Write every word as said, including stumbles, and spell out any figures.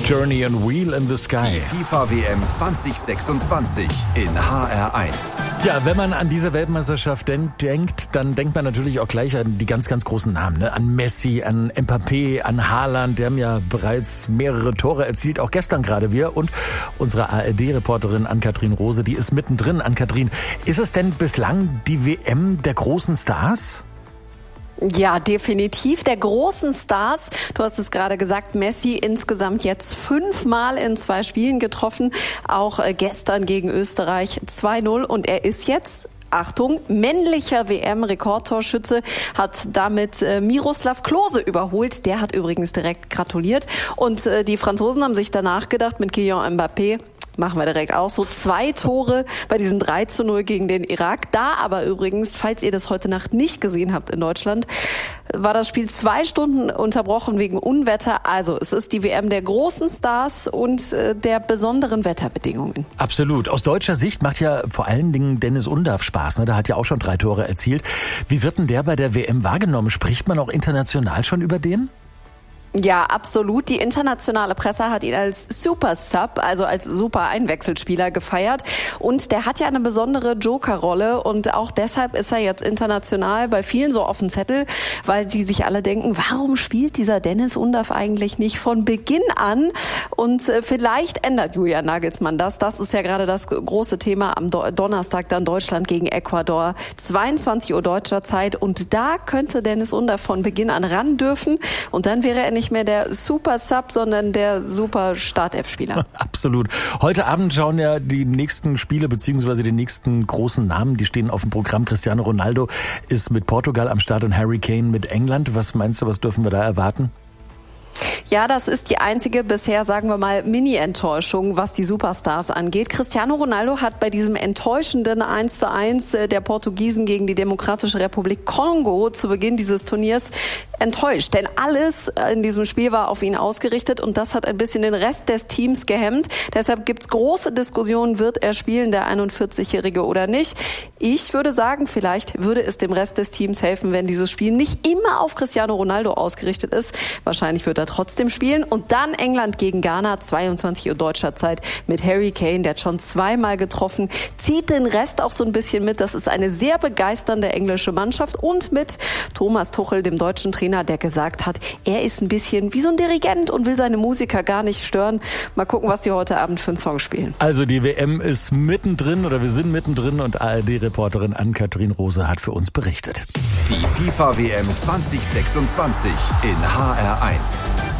Journey and Wheel in the Sky. Die FIFA-W M zwanzig sechsundzwanzig in H R eins. Tja, wenn man an diese Weltmeisterschaft den- denkt, dann denkt man natürlich auch gleich an die ganz, ganz großen Namen. Ne? An Messi, an Mbappé, an Haaland. Die haben ja bereits mehrere Tore erzielt, auch gestern gerade wir. Und unsere A R D-Reporterin Ann-Kathrin Rose, die ist mittendrin. Ann-Kathrin, ist es denn bislang die W M der großen Stars? Ja, definitiv. Der großen Stars, du hast es gerade gesagt, Messi insgesamt jetzt fünfmal in zwei Spielen getroffen, auch gestern gegen Österreich zwei null und er ist jetzt, Achtung, männlicher W M-Rekordtorschütze, hat damit äh, Miroslav Klose überholt. Der hat übrigens direkt gratuliert. Und äh, die Franzosen haben sich danach gedacht, mit Kylian Mbappé, machen wir direkt auch so. Zwei Tore bei diesem drei zu null gegen den Irak. Da aber übrigens, falls ihr das heute Nacht nicht gesehen habt in Deutschland, war das Spiel zwei Stunden unterbrochen wegen Unwetter. Also es ist die W M der großen Stars und äh, der besonderen Wetterbedingungen. Absolut. Aus deutscher Sicht macht ja vor allen Dingen Dennis Undaff Spaß. Ne? Der hat ja auch schon drei Tore erzielt. Wie wird denn der bei der W M wahrgenommen? Spricht man auch international schon über den? Ja, absolut. Die internationale Presse hat ihn als Super Sub, also als super Einwechselspieler gefeiert. Und der hat ja eine besondere Joker-Rolle und auch deshalb ist er jetzt international bei vielen so auf dem Zettel, weil die sich alle denken, warum spielt dieser Dennis Undaff eigentlich nicht von Beginn an? Und vielleicht ändert Julian Nagelsmann das. Das ist ja gerade das große Thema am Donnerstag dann Deutschland gegen Ecuador, zweiundzwanzig Uhr deutscher Zeit. Und da könnte Dennis Undaff von Beginn an ran dürfen und dann wäre er nicht mehr der Super Sub, sondern der Super Startelf-Spieler. Absolut. Heute Abend schauen ja die nächsten Spiele beziehungsweise die nächsten großen Namen, die stehen auf dem Programm. Cristiano Ronaldo ist mit Portugal am Start und Harry Kane mit England. Was meinst du, was dürfen wir da erwarten? Ja, das ist die einzige bisher, sagen wir mal, Mini-Enttäuschung, was die Superstars angeht. Cristiano Ronaldo hat bei diesem enttäuschenden eins zu eins der Portugiesen gegen die Demokratische Republik Kongo zu Beginn dieses Turniers enttäuscht. Denn alles in diesem Spiel war auf ihn ausgerichtet und das hat ein bisschen den Rest des Teams gehemmt. Deshalb gibt's große Diskussionen, wird er spielen, der einundvierzigjährige oder nicht. Ich würde sagen, vielleicht würde es dem Rest des Teams helfen, wenn dieses Spiel nicht immer auf Cristiano Ronaldo ausgerichtet ist. Wahrscheinlich wird er trotzdem spielen. Und dann England gegen Ghana, zweiundzwanzig Uhr deutscher Zeit mit Harry Kane, der hat schon zweimal getroffen, zieht den Rest auch so ein bisschen mit. Das ist eine sehr begeisternde englische Mannschaft und mit Thomas Tuchel, dem deutschen Trainer, der gesagt hat, er ist ein bisschen wie so ein Dirigent und will seine Musiker gar nicht stören. Mal gucken, was die heute Abend für einen Song spielen. Also die W M ist mittendrin oder wir sind mittendrin und A R D-Reporterin Ann-Kathrin Rose hat für uns berichtet. Die FIFA-W M zwanzig sechsundzwanzig in H R eins.